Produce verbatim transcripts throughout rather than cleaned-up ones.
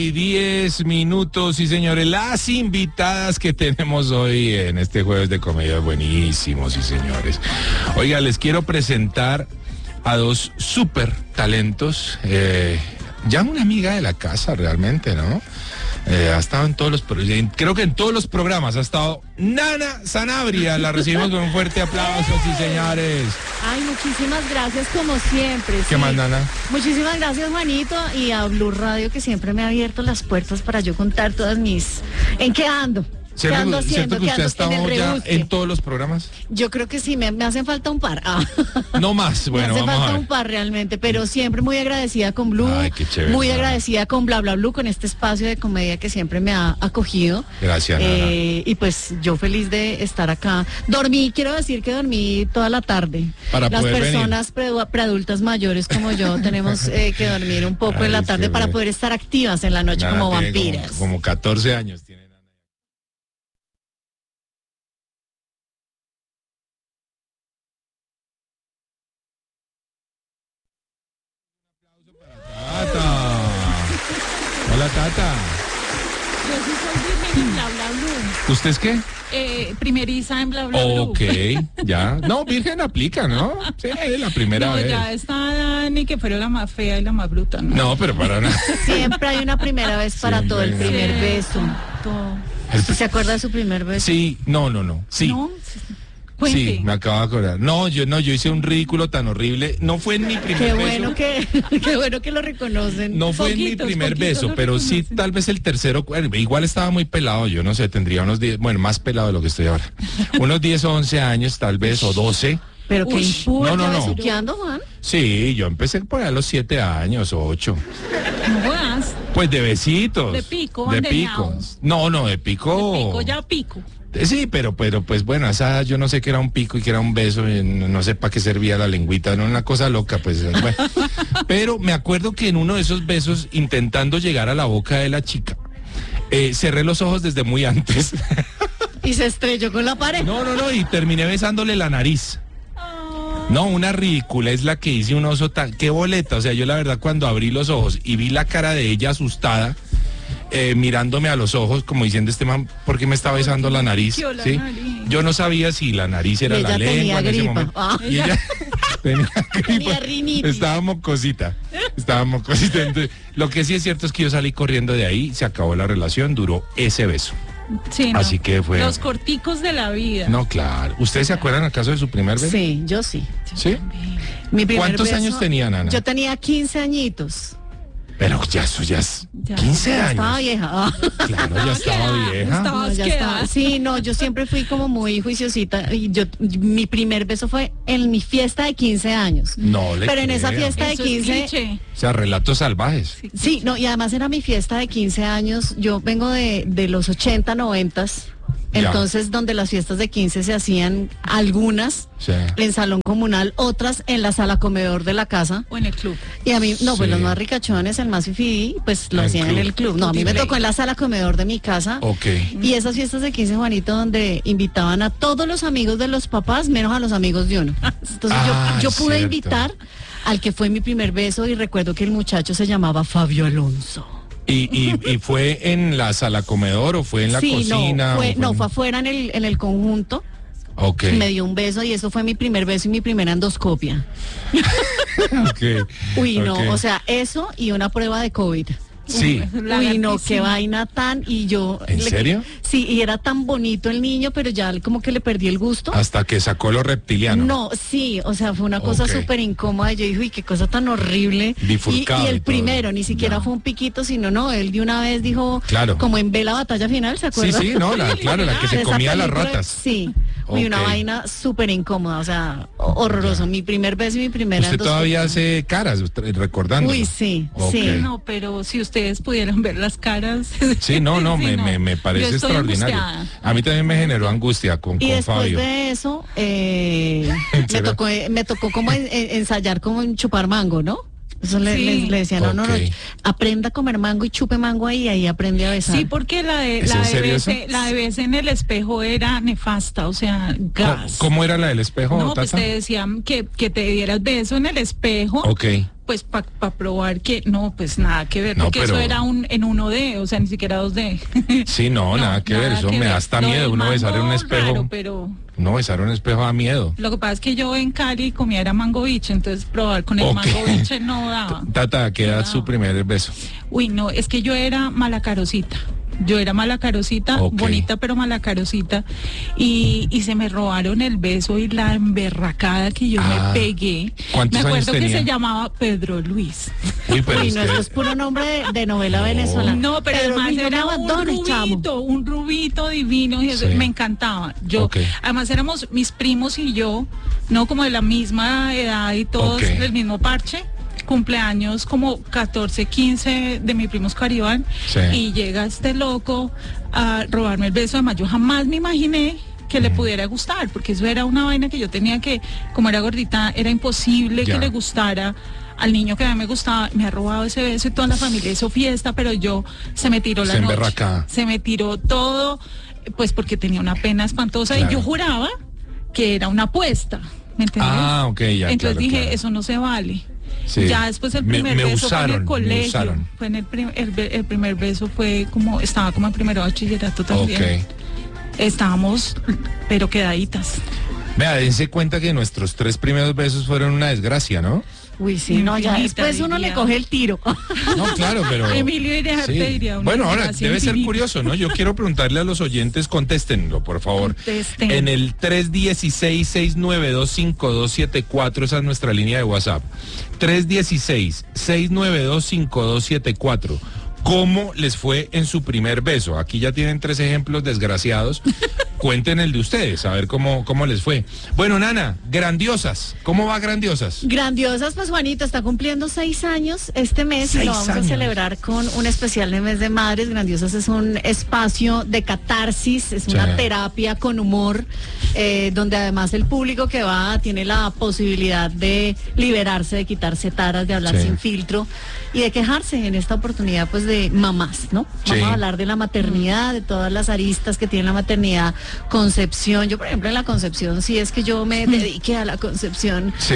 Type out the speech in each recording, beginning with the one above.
Y diez minutos, sí señores, las invitadas que tenemos hoy en este jueves de comedia, buenísimos, sí señores. Oiga, les quiero presentar a dos súper talentos, eh, ya una amiga de la casa realmente, ¿no? Eh, ha estado en todos los programas, creo que en todos los programas ha estado Nana Sanabria, la recibimos con un fuerte aplauso, sí señores. Ay, muchísimas gracias como siempre. ¿Qué sí. más, Nana? Muchísimas gracias, Juanito, y a Blue Radio, que siempre me ha abierto las puertas para yo contar todas mis... ¿En qué ando? ¿Qué ¿Cierto, ando haciendo? ¿cierto que ¿Qué usted ha ando en estado el ya rebusque? en todos los programas? Yo creo que sí, me, me hacen falta un par. Ah. No más, bueno, me hace vamos a falta ver. un par realmente, pero siempre muy agradecida con Blue, Ay, qué chévere, muy Nana. agradecida con Bla Bla Blue, con este espacio de comedia que siempre me ha acogido. Gracias, Nana. Eh, y pues yo feliz de estar acá. Dormí, quiero decir que dormí toda la tarde. Para Las poder personas pre- preadultas mayores como yo tenemos eh, que dormir un poco Ay, en la es tarde que para bueno. poder estar activas en la noche Nana como tiene vampiras. Como, como catorce años tiene Nana. Tata. Hola, Tata. Yo sí soy virgen en Bla Bla Blue. ¿Usted es qué? Eh, primeriza en Bla Bla Blue. Ok, ya. No, virgen aplica, ¿no? Sí, la primera No, vez. ya está Dani, que fuera la más fea y la más bruta, ¿no? No, pero para nada. Siempre hay una primera vez para Siempre todo, el hay una- primer Sí, beso. todo. ¿Se acuerda de su primer beso? Sí, no, no, no. Sí. ¿No? Cuente. Sí, me acabo de acordar. No, yo no, yo hice un ridículo tan horrible. No fue en mi primer Qué beso. bueno que, qué bueno que lo reconocen. No fue en mi Poquitos, primer poquitos beso, lo pero sí reconocen. tal vez el tercero, bueno, igual estaba muy pelado, yo no sé, tendría unos diez, bueno, más pelado de lo que estoy ahora. Unos diez o once años tal vez, o doce. Pero qué Uy, impulso, no, no, no. besuqueando, Juan. Sí, yo empecé por ahí a los siete años o ocho. No jodas. Pues de besitos. De pico, De bandereado. pico. No, no, de pico. De pico ya pico. Eh, Sí, pero, pero, pues bueno, a esa edad yo no sé qué era un pico y qué era un beso, y no, no sé para qué servía la lengüita, no una cosa loca, pues bueno. Pero me acuerdo que en uno de esos besos, intentando llegar a la boca de la chica, eh, cerré los ojos desde muy antes. Y se estrelló con la pared. No, no, no, y terminé besándole la nariz. No, una ridícula es la que hice un oso tan... ¡Qué boleta! O sea, yo la verdad cuando abrí los ojos y vi la cara de ella asustada, eh, mirándome a los ojos, como diciendo este man, ¿por qué me está besando la nariz? Yo la ¿Sí? nariz. Yo no sabía si la nariz era Y la ella tenía lengua en ese gripa. momento. Ah. Y ella tenía gripa. Tenía rinitis. Estaba mocosita. Estaba mocosita. Entonces, lo que sí es cierto es que yo salí corriendo de ahí, se acabó la relación, duró ese beso. Sí, no. Así que fue... Los corticos de la vida. No, claro. ¿Ustedes se acuerdan acaso de su primer beso? Sí, yo sí. ¿Sí? Mi primer ¿Cuántos beso- años tenía, Nana? Yo tenía quince añitos. Pero ya eso ya es Ya. quince Ya estaba años. vieja. Ah. Claro, ya estaba quedada, vieja. estaba- No, ya queda. estaba. Sí, no, yo siempre fui como muy juiciosita. Y yo, mi primer beso fue en mi fiesta de quince años. No le Pero en esa creo. fiesta de Eso es quince. cliché. O sea, relatos salvajes. Sí, no, y además era mi fiesta de quince años. Yo vengo de, de los ochenta, noventas. Ya. Entonces, donde las fiestas de quince se hacían algunas Sí. en salón comunal, otras en la sala comedor de la casa. O en el club. Y a mí, no, pues Sí. los más ricachones, el más fifí, pues lo En hacían en club. el club. No, a mí me tocó en la sala comedor de mi casa. Ok. Y esas fiestas de quince, Juanito, donde invitaban a todos los amigos de los papás, menos a los amigos de uno. Entonces Ah, yo, yo pude cierto. invitar al que fue mi primer beso y recuerdo que el muchacho se llamaba Fabio Alonso. ¿Y, y, y fue en la sala comedor o fue en la sí, cocina? no, fue, o no, en- fue afuera en el, en el conjunto. Ok. Me dio un beso y eso fue mi primer beso y mi primera endoscopia. Ok. Uy, no, Ok. o sea, eso y una prueba de COVID. Sí. Uy, no, qué Larguísimo. vaina tan, y yo... ¿En le- serio? Sí, y era tan bonito el niño, pero ya como que le perdí el gusto. Hasta que sacó lo reptiliano. No, sí, o sea, fue una cosa Ok. súper incómoda. Yo dije, uy, qué cosa tan horrible. Y, Bifurcado y y el todo. primero, ni siquiera Ya. fue un piquito, sino no, él de una vez dijo, Claro. como en Ve la batalla final, ¿se Sí, acuerda? sí, no, la, claro, la que se Esa comía las película, ratas. Sí, y una Ok. vaina súper incómoda, o sea, horroroso. Ya. Mi primer beso y mi primera Usted todavía endoscopia. hace caras, usted- recordando. Uy, sí, sí. No, pero si ustedes pudieran ver las caras. Sí, no, no, Sí, me, no. me, me Yo parece estoy extraordinario. angustiada. A mí también me generó angustia con, Y con después Fabio. de eso, eh, me serio? tocó, me tocó como en- en- ensayar como en chupar mango, ¿no? Eso le, Sí. le, le decía, no, no, no, Ok. aprenda a comer mango y chupe mango ahí, y ahí aprende a besar. Sí, porque la de, ¿Es la en de, serio verse, eso? la de verse en el espejo era nefasta, o sea, gas. ¿Cómo, cómo era la del espejo, No, pues Tata? te decían que, que te dieras beso en el espejo. Ok. pues para pa probar que no, pues nada que ver, No, porque pero- eso era un en uno D, o sea, ni siquiera dos D. Sí, no, nada que ver, eso me da hasta Lo miedo, del uno besar en un mango, espejo. raro, pero No, besar en un espejo da miedo. lo que pasa es que yo en Cali comía era mango biche, entonces probar con el Ok. mango biche no daba. Tata, ¿a qué edad su primer beso? Uy, no, es que yo era malacarosita. Yo era malacarosita, Ok. bonita pero malacarosita. Y, y se me robaron el beso y la emberracada que yo Ah, me pegué. ¿cuántos Me años acuerdo que tenía? se llamaba Pedro Luis. Uy, pero Uy, es no, que- esto es puro nombre de, de novela No. venezolana. No, pero Pedro además Luis, no me era un abandones, chamo. rubito, un rubito divino y eso Sí. me encantaba. Yo, Ok. además éramos mis primos y yo, no como de la misma edad y todos Ok. del mismo parche. Cumpleaños como catorce, quince de mi primo Oscar Iván, Sí. y llega este loco a robarme el beso. Además yo jamás me imaginé que le pudiera gustar, porque eso era una vaina que yo tenía que, como era gordita, era imposible Ya. que le gustara al niño que a mí me gustaba. Me ha robado ese beso y toda la familia hizo fiesta, pero yo se me tiró la Se noche. emberracada. Se me tiró todo, pues porque tenía una pena espantosa Claro. y yo juraba que era una apuesta, ¿me entiendes? Ah, ok, ya, Entonces claro, dije, claro. eso no se vale. Sí. Ya después el Me- primer me beso fue en usaron, el me colegio. usaron. Fue en el, prim- el, be- el primer beso fue como, estaba como en primero de bachillerato también. Ok. Estábamos, pero quedaditas. Vea, dense cuenta que nuestros tres primeros besos fueron una desgracia, ¿no? Uy, sí, no, ya Infinita, después uno diría. le coge el tiro. No, claro, pero... Emilio y dejarte Sí. diría una Bueno, ahora desgracia debe ser infinita. curioso, ¿no? Yo quiero preguntarle a los oyentes, contéstenlo, por favor. Contesten. En el tres uno seis, seis nueve dos, cinco dos siete cuatro, esa es nuestra línea de WhatsApp. tres uno seis, seis nueve dos, cinco dos siete cuatro. ¿Cómo les fue en su primer beso? Aquí ya tienen tres ejemplos desgraciados. Cuenten el de ustedes, a ver cómo, cómo les fue. Bueno, Nana, Grandiosas. ¿Cómo va Grandiosas? Grandiosas, pues Juanito está cumpliendo seis años este mes y Seis lo vamos años. a celebrar con un especial de mes de madres. Grandiosas es un espacio de catarsis, es una Sí. terapia con humor, eh, donde además el público que va tiene la posibilidad de liberarse, de quitarse taras, de hablar Sí. sin filtro y de quejarse en esta oportunidad pues de mamás, ¿no? Sí. Vamos a hablar de la maternidad, de todas las aristas que tiene la maternidad, concepción. Yo, por ejemplo, en la concepción, si es que yo me dediqué a la concepción. Sí.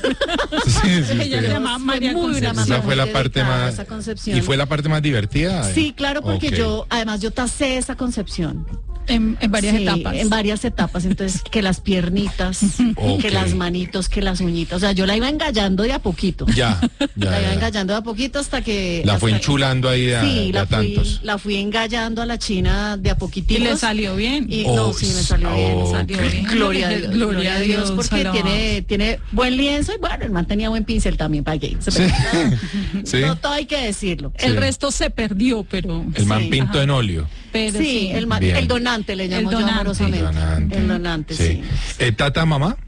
Sí, sí, Ella usted- se llama Fue María muy Concepción. una Esa mamá fue la muy parte dedicada a más... esa concepción. ¿Y fue la parte más divertida? Sí, claro, porque Ok. yo, además, yo tasé esa concepción. En, en varias Sí, etapas. En varias etapas. Entonces, que las piernitas, Ok. que las manitos, que las uñitas. O sea, yo la iba engallando de a poquito. Ya, ya, La iba ya. engallando de a poquito hasta que... La fue hasta- enchulando ahí de a, Sí, de la a fui, tantos. la fui engallando a la china de a Y poquititos. le salió bien. Y Oh, no, sí, me salió bien, oh, me salió ok. bien. Gloria a Dios, gloria a Dios, porque alabado. tiene, tiene buen lienzo y bueno, el man tenía buen pincel también para que Sí. Sí. No, todo hay que decirlo. El Sí. resto se perdió, pero... El man Sí. pinto Ajá. en óleo. pero Sí, el, man- Bien. el donante le llamo El yo donante. amorosamente. El donante. El donante, sí. Eh, ¿Tata, mamá?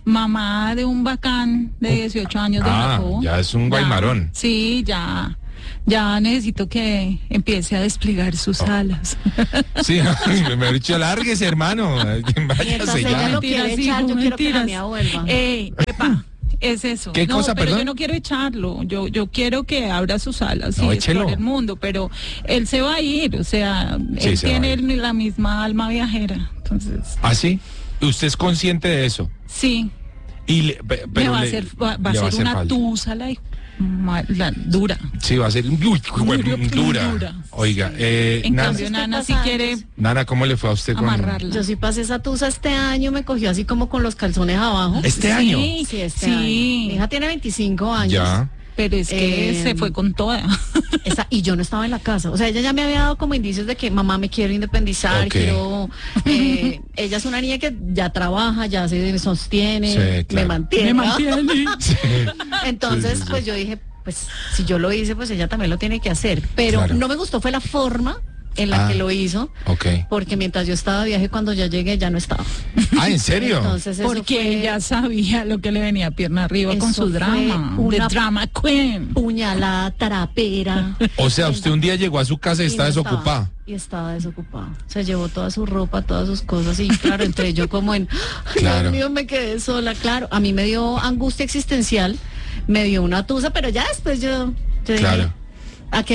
Mamá de un bacán de dieciocho años de Ah, Jacobo. ya es un guaymarón. Sí, ya. Ya necesito que empiece a desplegar sus Oh. alas. Sí, me he dicho, lárguese, hermano. Váyase Mientras ella ya. lo quiere Mentiras, echar, yo hijo, quiero que la mentiras. mía vuelva. Ey, epa, es eso. ¿Qué no, cosa, pero perdón? yo no quiero echarlo. Yo yo quiero que abra sus alas No, y échelo. explore el mundo, pero él se va a ir, o sea, Sí, él se va tiene a ir. la misma alma viajera. Entonces, ¿Ah, sí? ¿Usted es consciente de eso? sí, Y le- pe- me pero va a le- hacer va, va le a ser una falta. tusa la, ma- la dura. Sí, va a ser uy, Dura, dura. dura. Oiga, eh, En Nana, cambio, Nana si pasa quiere antes. Nana, ¿cómo le fue a usted con amarrarla. Yo sí pasé esa tusa este año, me cogió así como con los calzones abajo. este Sí, año? Sí, este sí. año. Mi hija tiene veinticinco años. Ya. Pero es que Eh, se fue con toda. Esa- y yo no estaba en la casa. O sea, ella ya me había dado como indicios de que mamá me quiero independizar, Ok. quiero... eh, ella es una niña que ya trabaja, ya se sostiene, Sí, claro. me mantiene. Me ¿no? mantiene. Entonces, Sí, sí, sí. pues yo dije, pues si yo lo hice, pues ella también lo tiene que hacer. Pero Claro. no me gustó fue la forma en la Ah. que lo hizo, Ok. porque mientras yo estaba de viaje, cuando ya llegué, ya no estaba. Ah, ¿en serio? Entonces, eso Porque fue ella sabía lo que le venía pierna arriba con Eso su fue drama. una- The drama queen. puñalada, tarapera. O sea, usted un día llegó a su casa y Y está no desocupada. estaba, y estaba desocupada. Se llevó toda su ropa, todas sus cosas y claro, entre yo como en, "Ay, Claro. Dios mío, me quedé sola". Claro, a mí me dio angustia existencial, me dio una tusa, pero ya después yo, yo dije, Claro. ¿a qué viene?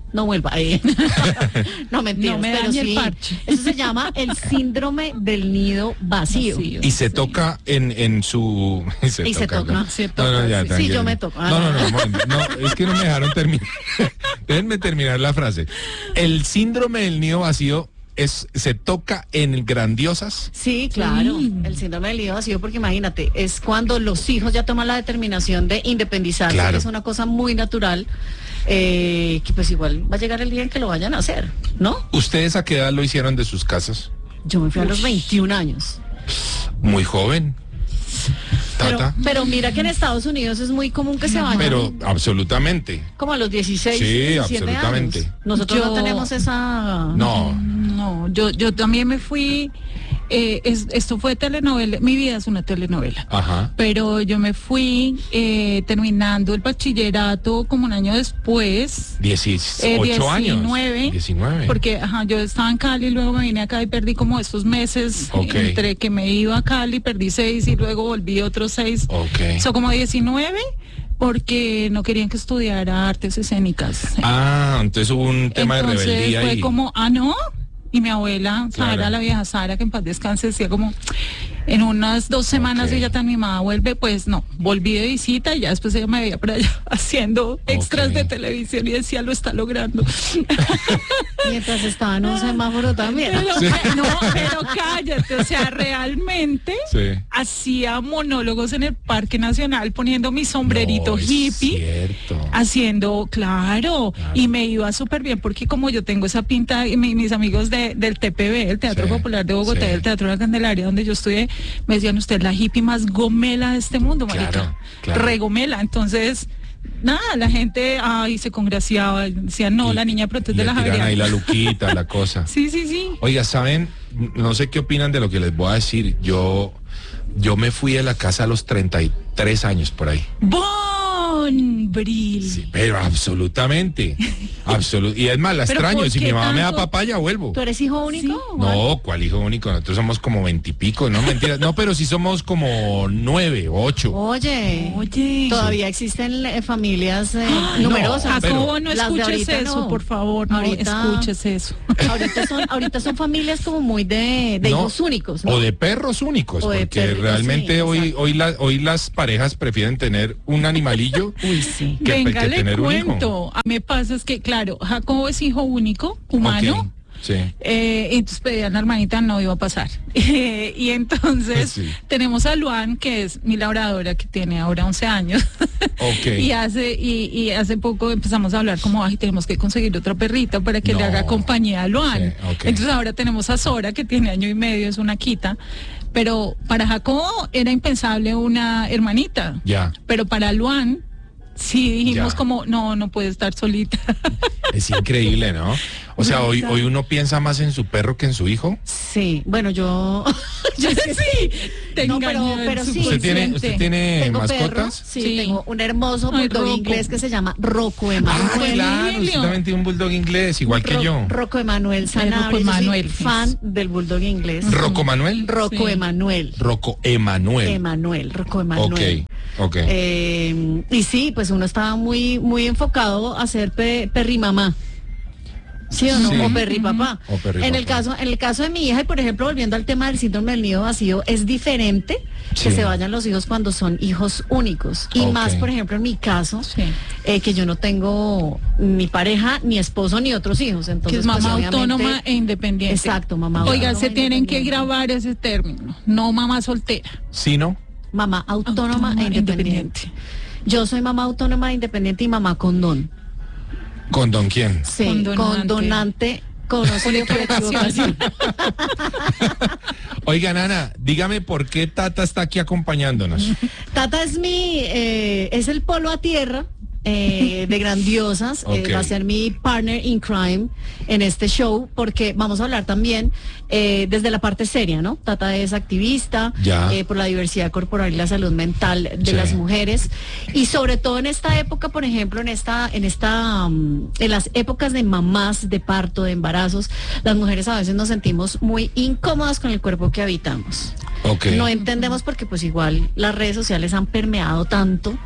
no vuelva. Eh. No, mentiras, No me pero dañe el sí, parche. eso se llama el síndrome del nido vacío. Vacío. Y se Sí. toca en, en su... Y se Y se toca. ¿no? Se No, no, toca, ya, sí. tranquilo. Sí, yo me toco. No, no, no, un momento. No, es que no me dejaron terminar. Déjenme terminar la frase. El síndrome del nido vacío es, se toca en grandiosas. Sí, claro, Sí. el síndrome del nido vacío, porque imagínate, es cuando los hijos ya toman la determinación de independizarse, Claro. es una cosa muy natural, eh, que pues igual va a llegar el día en que lo vayan a hacer, ¿no? ¿Ustedes a qué edad lo hicieron de sus casas? Yo me fui a los veintiún años. Muy joven. Pero, Tata. pero mira que en Estados Unidos es muy común que se vayan Pero absolutamente. como a los dieciséis, Sí, diecisiete absolutamente. años. Nosotros no Yo- tenemos esa... No. No, yo, yo también me fui, eh, es- esto fue telenovela, mi vida es una telenovela. Ajá. Pero yo me fui eh, terminando el bachillerato como un año después. dieciocho Eh, años. diecinueve, diecinueve. Porque ajá, yo estaba en Cali, luego me vine acá y perdí como estos meses, Ok. eh, entre que me iba a Cali, perdí seis y luego volví otros seis. Ok. Son como diecinueve, porque no querían que estudiara artes escénicas. Ah, entonces hubo un tema Entonces de rebeldía fue ahí. como, ah, no. Y mi abuela, Sara, Claro. la vieja Sara, que en paz descanse, decía como, en unas dos semanas Ok. ella tan animada vuelve, pues no, volví de visita y ya después ella me veía por allá haciendo extras Ok. de televisión y decía, lo está logrando. Mientras estaba en un semáforo también. Pero, Sí. no, pero cállate, o sea, realmente Sí. hacía monólogos en el Parque Nacional poniendo mi sombrerito No, es hippie. cierto. Haciendo, claro, Claro. y me iba súper bien porque como yo tengo esa pinta, y mi- mis amigos de, del T P B, el Teatro Sí, Popular de Bogotá, sí. el Teatro de la Candelaria, donde yo estudié, me decían, usted es la hippie más gomela de este mundo, Claro, marica, claro. regomela. Entonces, nada, la gente, ay, se congraciaba, decían, no, Y- la niña pronto es le de la tiran Javeriana. ahí la luquita, la cosa. Sí, sí, sí. Oiga, ¿saben? No sé qué opinan de lo que les voy a decir. Yo, yo me fui de la casa a los treinta y tres años por ahí. Bon Bril. Sí, pero absolutamente. Absolu- y es más, la Pero extraño. ¿por Si qué mi mamá me da tanto? papaya, vuelvo. ¿Tú eres hijo único? Juan? No, ¿cuál hijo único? Nosotros somos como veintipico, no mentiras. No, pero sí somos como nueve, ocho. Oye, Oye. todavía existen eh, familias eh, Ay, numerosas. pero- Jacobo, no Las de escuches ahorita eso, no. por favor, no Ahorita- escuches eso. Ahorita son, ahorita son familias como muy de, de No, hijos únicos, ¿no? O de perros únicos, O de porque perritos, realmente sí, hoy, exacto. hoy, la- hoy las parejas prefieren tener un animalillo Uy, sí. que, Venga, que le tener un hijo. cuento. A mí me pasa es que, claro, Jacobo es hijo único, humano. Ok, sí. Eh, entonces pedían a la hermanita, no iba a pasar. Eh, y entonces Sí. tenemos a Luan, que es mi labradora, que tiene ahora once años. Ok. y hace y, y hace poco empezamos a hablar como, ay, tenemos que conseguir otra perrita para que le No. haga compañía a Luan. Sí, ok. Entonces ahora tenemos a Sora, que tiene año y medio, es una quita. Pero para Jacobo era impensable una hermanita. Ya. Pero para Luan, sí dijimos Ya. como, no, no puede estar solita. Es increíble, ¿no? O sea, hoy, ¿Verdad? hoy uno piensa más en su perro que en su hijo. Sí, bueno, yo... yo es que sí, te No, engañó pero- el pero sí. ¿Usted tiene, subconsciente. usted tiene tengo mascotas? perro, sí, Sí. tengo un hermoso Ay, bulldog Rocco. inglés que se llama Rocco Ah, Emanuel. claro, Emilio. usted también tiene un bulldog inglés, igual que Ro- yo. Rocco Emanuel Sanabria. Rocco yo soy Emanuel, fan es. del bulldog inglés. ¿Rocco Manuel? Rocco Sí. Emanuel. Rocco Emanuel. Emanuel, Rocco Ok, Emanuel. ok. Eh, y sí, pues uno estaba muy, muy enfocado a ser pe- perrimamá. ¿Sí o no? Sí. O perripapá. O perripapá. En el caso, en el caso de mi hija, y por ejemplo, volviendo al tema del síndrome del nido vacío, es diferente que Sí. se vayan los hijos cuando son hijos únicos. Y Ok. más, por ejemplo, en mi caso, Sí. eh, que yo no tengo ni pareja, ni esposo, ni otros hijos. Entonces, Que es mamá pues, obviamente- autónoma e independiente. Exacto, mamá Oiga, autónoma se e tienen que independiente. grabar ese término, no mamá soltera. ¿Sí, no? Mamá autónoma, Autónoma e e independiente. Yo soy mamá autónoma e independiente y mamá condón. ¿Con don quién? Sí, Condonante. condonante, conocido por equivocación. Oiga, Nana, dígame por qué Tata está aquí acompañándonos. Tata es mi, eh, es el polo a tierra eh, de Grandiosas, eh, Ok. va a ser mi partner in crime en este show, porque vamos a hablar también eh, desde la parte seria, ¿no? Tata es activista Ya. eh, por la diversidad corporal y la salud mental de Sí. las mujeres, y sobre todo en esta época, por ejemplo, en esta, en esta, um, en las épocas de mamás, de parto, de embarazos, las mujeres a veces nos sentimos muy incómodas con el cuerpo que habitamos. Ok. No entendemos porque pues igual las redes sociales han permeado tanto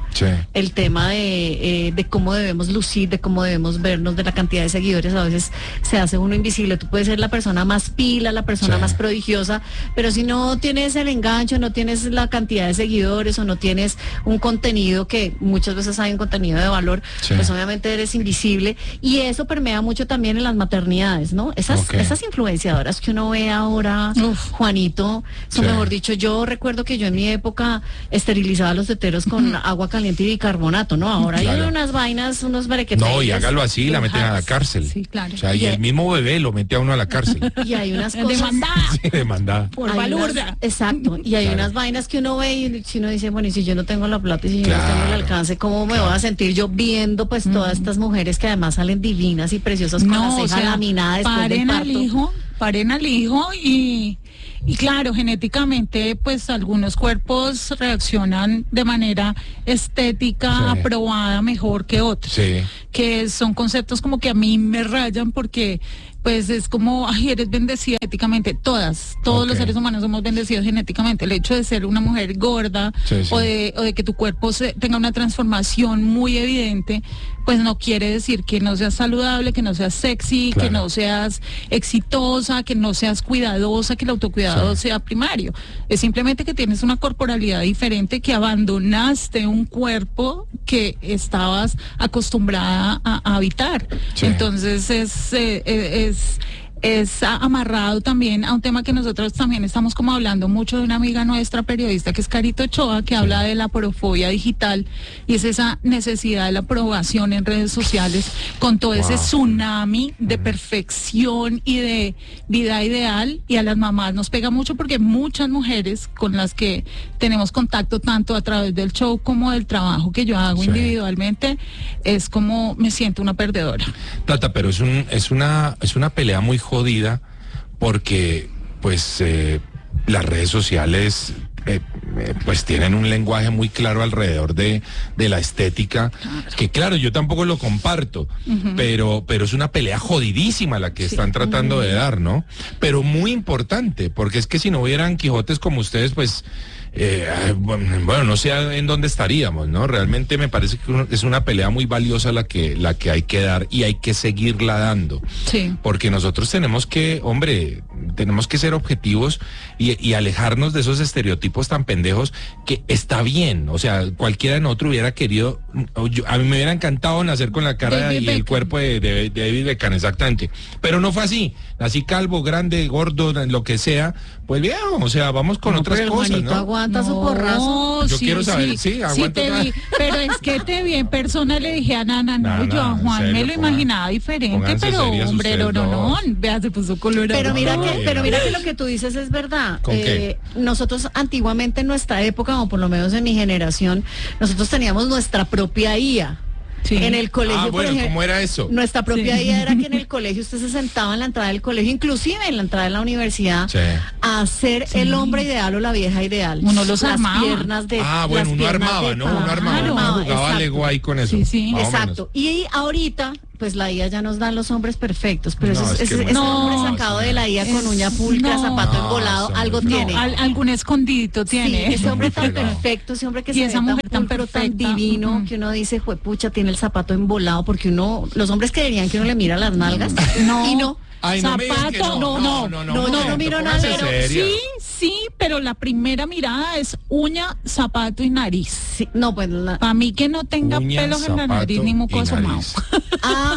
Sí. El tema de, eh, de cómo debemos lucir, de cómo debemos vernos, de la cantidad de seguidores, a veces se hace uno invisible. Tú puedes ser la persona más pila, la persona Sí. más prodigiosa, pero si no tienes el enganche, no tienes la cantidad de seguidores o no tienes un contenido, que muchas veces hay un contenido de valor, Sí. pues obviamente eres invisible. Y eso permea mucho también en las maternidades, ¿no? Esas, Ok. esas influenciadoras que uno ve ahora, Uf. Juanito, son, Sí. mejor dicho, yo recuerdo que yo en mi época esterilizaba los teteros con agua caliente y bicarbonato, ¿no? Ahora Claro. hay unas vainas, unos brequetes. No, y hágalo así, la meten a la cárcel. Sí, claro. O sea, y Y- el mismo bebé lo mete a uno a la cárcel. Y hay unas cosas... Demandada Sí, demandada. por hay balurda. unas- exacto, y hay Claro. unas vainas que uno ve y si uno dice, bueno, y si yo no tengo la plata y si yo Claro, no tengo el alcance, ¿cómo me claro. voy a sentir yo viendo pues todas estas mujeres que además salen divinas y preciosas con la No, o ceja sea, laminada después del paren al parto? hijo, paren al hijo y, y claro, genéticamente pues algunos cuerpos reaccionan de manera estética Sí. aprobada mejor que otros. Sí. Que son conceptos como que a mí me rayan porque pues es como, ay, eres bendecida genéticamente, todas, todos Ok. los seres humanos somos bendecidos genéticamente. El hecho de ser una mujer gorda Sí, sí. o de o de que tu cuerpo se, tenga una transformación muy evidente, pues no quiere decir que no seas saludable, que no seas sexy, Claro. que no seas exitosa, que no seas cuidadosa, que el autocuidado Sí. sea primario. Es simplemente que tienes una corporalidad diferente, que abandonaste un cuerpo que estabas acostumbrada a, a habitar. Sí. Entonces es, eh, eh, es es a- amarrado también a un tema que nosotros también estamos como hablando mucho de una amiga nuestra periodista que es Carito Ochoa, que habla de la porofobia digital, y es esa necesidad de la aprobación en redes sociales con todo ese Wow. tsunami de perfección y de vida ideal, y a las mamás nos pega mucho porque muchas mujeres con las que tenemos contacto tanto a través del show como del trabajo que yo hago Sí. individualmente, es como me siento una perdedora. Tata, pero es un es una es una pelea muy jodida porque pues eh, las redes sociales eh, eh, pues tienen un lenguaje muy claro alrededor de, de la estética, que claro, yo tampoco lo comparto, pero pero es una pelea jodidísima la que están tratando de dar, ¿no? Pero muy importante, porque es que si no hubieran Quijotes como ustedes, pues Eh, bueno, no sé en dónde estaríamos, ¿no? Realmente me parece que uno- es una pelea muy valiosa la que, la que hay que dar y hay que seguirla dando. Sí. Porque nosotros tenemos que, hombre, tenemos que ser objetivos y, y alejarnos de esos estereotipos tan pendejos que está bien. O sea, cualquiera de nosotros hubiera querido, yo- a mí me hubiera encantado nacer con la cara David y el Beckham. cuerpo de, de- de David Beckham, exactamente. Pero no fue así. Nací calvo, grande, gordo, lo que sea. Pues bien, o sea, vamos con No, otras pero el cosas, Juanito ¿no? aguanta su porrazo. Yo quiero saber, sí, aguanta te otra- vi, pero es que te vi en persona, le dije a Nana, no, Nana, yo a en Juan serio, me lo pongan- imaginaba diferente, pónganse pero serias hombre, no, ustedes no, no, dos. vea, se puso colorado. Pero mira No, que, no, pero no. mira que lo que tú dices es verdad. ¿Con Eh, qué? Nosotros antiguamente en nuestra época, o por lo menos en mi generación, nosotros teníamos nuestra propia I A. Sí. En el colegio, Ah, por bueno, ejemplo, ¿cómo era eso? nuestra propia Sí. I A era que en el colegio usted se sentaba en la entrada del colegio, inclusive en la entrada de la universidad, Sí. a ser el hombre ideal o la vieja ideal. Uno los Las armaba. piernas de Ah, bueno, las uno piernas armaba, de ¿no? pan. Uno armaba, uno Armaba, jugaba exacto. Lego ahí con eso. Sí, sí. más o menos. Exacto. Y ahorita, pues la I A ya nos da los hombres perfectos, pero No, eso es, es que ese- ese no, hombre sacado de la I A con es- uña pulcra, no. zapato No, embolado, ese algo hombre- No, tiene. al- algún escondidito tiene. Sí, ese hombre tan fregado. perfecto, ese hombre que Y se esa ve mujer tan pulcro, tan perfecta, divino, ujú. que uno dice, juepucha, tiene el zapato embolado, porque uno, los hombres creerían que uno le mira las nalgas, No. y no. Ay, no me digas que Zapato, no, no, no, no, no, no miro nada, pónganse pero serias. Sí, sí, pero la primera mirada es uña, zapato y nariz. Sí, no, pues la- Para mí que no tenga Uña, pelos en la zapato nariz ni moco y asomado. nariz. ah,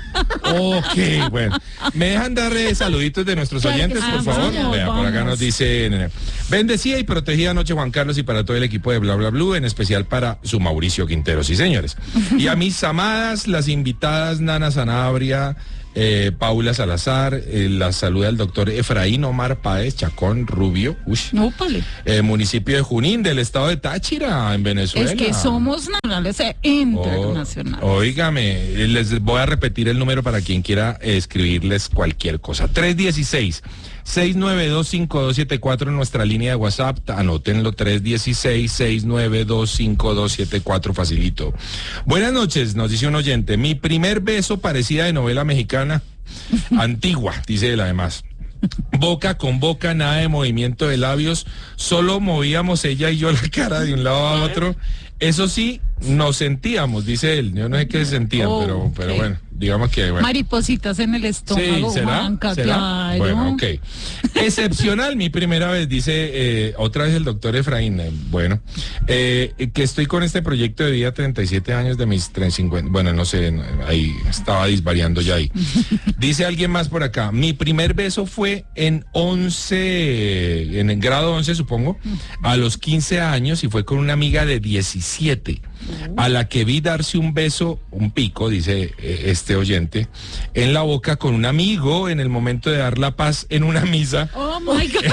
Ok, bueno. ¿Me dejan darle saluditos de nuestros Claro que oyentes, sí. por Ah, favor? vamos, Vea, por acá vamos. nos dice, bendecida y protegida noche Juan Carlos y para todo el equipo de Bla Bla Blue, en especial para su Mauricio Quintero, sí señores. Y a mis amadas, las invitadas Nana Sanabria, eh, Paula Salazar, eh, la saluda el doctor Efraín Omar Páez Chacón Rubio, ush, No, pale. eh, municipio de Junín, del estado de Táchira, en Venezuela. Es que somos nacionales e internacionales. O- Óigame, les voy a repetir el número para quien quiera escribirles cualquier cosa. tres uno seis, seis nueve dos, cinco dos siete cuatro en nuestra línea de WhatsApp. Anótenlo, tres uno seis, seis nueve dos, cinco dos siete cuatro, facilito. Buenas noches, nos dice un oyente. Mi primer beso parecida de novela mexicana, antigua, dice él además. Boca con boca, nada de movimiento de labios, solo movíamos ella y yo la cara de un lado a otro. Eso sí, nos sentíamos, dice él. Yo no sé qué sentían, Oh, pero, pero ok. bueno, digamos que bueno. Maripositas en el estómago, Sí, ¿será? Juanca, ¿Será? claro. Bueno, ok. Excepcional, mi primera vez, dice eh, otra vez el doctor Efraín. eh, bueno, eh, que estoy con este proyecto de vida treinta y siete años de mis cincuenta. Bueno, no sé, no, ahí estaba disvariando ya ahí. Dice alguien más por acá. Mi primer beso fue en once, en el grado once, supongo, a los quince años y fue con una amiga de diecisiete. A la que vi darse un beso, un pico, dice eh, este oyente, en la boca con un amigo en el momento de dar la paz en una misa. Oh my God.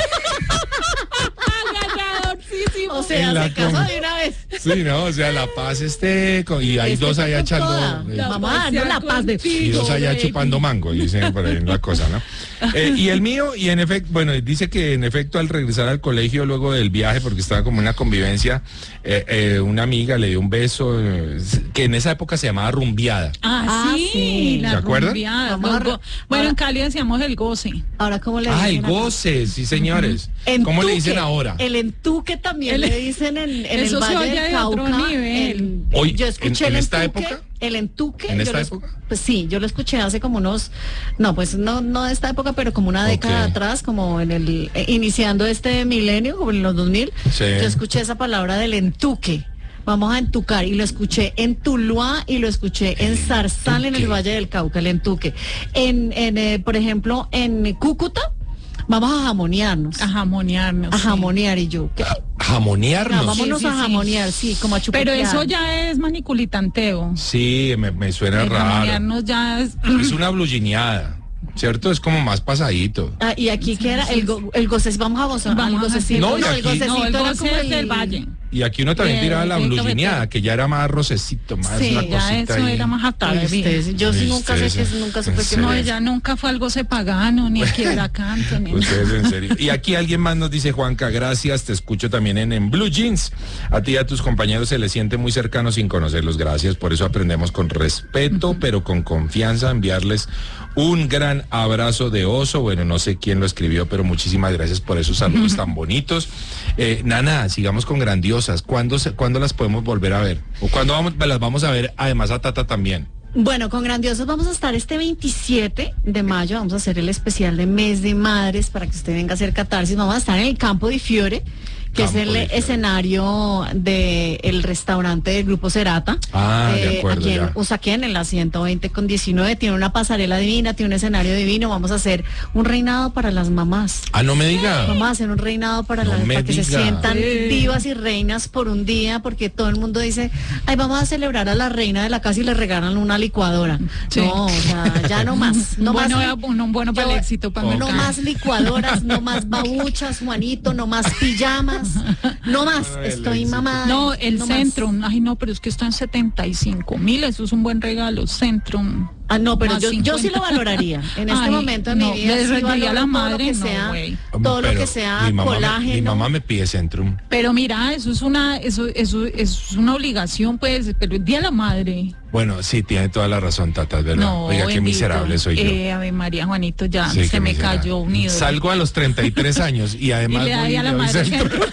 Ganadorcísimo. O sea, En la se casó com- de una vez. Sí, no, o sea, la paz esté con- y hay Este dos fue allá con echando toda. eh, La mamá, no la paz de y dos allá baby. chupando mango, dicen por ahí la cosa, ¿no? Eh, y el mío, y en efecto, bueno, dice que en efecto al regresar al colegio luego del viaje, porque estaba como en una convivencia, eh, eh, una amiga le dio un beso, eh, que en esa época se llamaba rumbeada. Ah, Ah, sí, sí. la ¿Se acuerdan? rumbeada. Vamos a Los go- re- Bueno, ahora- en Cali decíamos el goce. Ahora, ¿cómo le Ah, el dicen acá? goce, sí señores. ¿Cómo le dicen Entuque. ahora? El entuque también El- le dicen en, en el Eso se Valle oye del de otro Cauca. nivel. el- Hoy, yo ¿en- escuché en el esta entuque. época? El entuque. ¿En yo esta lo- época? Pues sí, yo lo escuché hace como unos, no, pues no, no de esta época, pero como una década Ok. atrás, como en el, eh, iniciando este milenio, como en los dos mil, Sí. yo escuché esa palabra del entuque. Vamos a entucar, y lo escuché en Tuluá y lo escuché en Zarzal, en el entuque. Valle del Cauca, el entuque. En, en eh, por ejemplo, en Cúcuta, vamos a jamonearnos. A jamonearnos. A sí. jamonear, y yo, ¿qué? Jamonearnos. Ah, vámonos Sí, sí, a sí. jamonear, sí, como a chupetear. Pero eso ya es maniculitanteo. Sí, me, me suena El raro. jamonearnos ya es... Es una blugineada, ¿cierto? Es como más pasadito. Ah, y aquí que era el, go, el goce, vamos a gozar, Vamos al a gocecito, No, y no, el aquí- gocecito No, el era goce como es el del valle. Y aquí uno también Eh, tiraba la el blugineada, cafetero. que ya era más rosecito, más Sí, una ya cosita eso ahí. era más Ay, atado. ustedes, yo sí Y nunca sé ustedes, que nunca en supe que serio. No, Sí. ella nunca fue al goce pagano, ni a quiebra canto, ni Ustedes en serio. Y aquí alguien más nos dice, Juanca, gracias, te escucho también en, en Blue Jeans. A ti y a tus compañeros se les siente muy cercano sin conocerlos. Gracias, por eso aprendemos con respeto, pero con confianza, enviarles un gran abrazo de oso. Bueno, no sé quién lo escribió, pero muchísimas gracias por esos saludos tan bonitos. Eh, Nana, sigamos con grandiosas. ¿Cuándo, se, ¿Cuándo las podemos volver a ver? ¿O cuándo vamos, las vamos a ver además a Tata también? Bueno, con Grandiosos vamos a estar este veintisiete de mayo, vamos a hacer el especial de Mes de Madres para que usted venga a hacer catarsis. Vamos a estar en el Campo di Fiore, que Campo es el di Fiore. escenario del restaurante del Grupo Cerata. Ah, de acuerdo, aquí en ya. Usaquén, en la ciento veinte con diecinueve. Tiene una pasarela divina, tiene un escenario divino. Vamos a hacer un reinado para las mamás. Ah, no me diga. Vamos a hacer un reinado para, No las, me para que se diga. sientan Sí. divas y reinas por un día, porque todo el mundo dice, ay, vamos a celebrar a la reina de la casa y le regalan una licuadora. Sí. No, o sea, ya no más. No un, más bueno, un, un bueno para yo- el éxito, para Ok. no más licuadoras, no más babuchas, Juanito, no más pijamas, no más. Bueno, el Estoy éxito. mamada. No, el no más. Centrum. Ay, no, pero es que está en setenta y cinco mil. Eso es un buen regalo. Centrum. Ah, no, pero Más yo, yo sí cincuenta. lo valoraría. En este Ay, momento de mi no, vida le sí regalaría valoro a la todo madre, lo que no, sea, güey. todo lo Pero que sea mi mamá me- colágeno. mi mamá me pide Centrum. Pero mira, eso es una, eso, eso es una obligación, pues, pero el Día de la Madre. Bueno, sí, tiene toda la razón, Tata, es verdad. No, Oiga, qué bendito. miserable soy yo. Eh, Ave María, Juanito, ya Sí, se qué me miserable. cayó un ídolo. Salgo a los treinta y tres años y y además le da voy ahí y a la le doy madre Centrum. Centrum.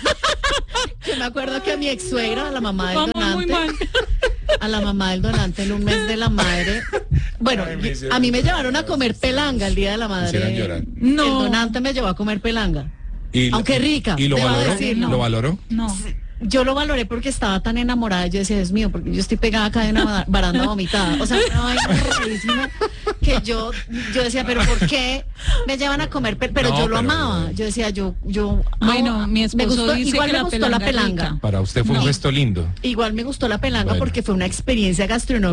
Yo me acuerdo que a mi ex suegra, a la mamá del Vamos muy donante, mal. a la mamá del donante en un mes de la madre. Bueno, Ay, me yo- hicieron a mí me llorar. llevaron a comer pelanga el día de la Me hicieron madre. llorar. No. El donante me llevó a comer pelanga. Y lo- Aunque rica, ¿Y lo debo valoró? decirlo. ¿Lo valoró? No. Yo lo valoré porque estaba tan enamorada. Yo decía, Dios mío, porque yo estoy pegada acá de una ba- baranda vomitada. O sea, una vaina rarísima que yo, yo decía, pero ¿por qué me llevan a comer? Pe- Pero No, yo lo pero- amaba. Yo decía, yo, yo. Bueno, amo- mi me esposo gustó, dice igual que me la gustó la pelanga es pelanga. rica. Para usted fue un No. gesto lindo. Igual me gustó la pelanga Bueno. porque fue una experiencia gastronómica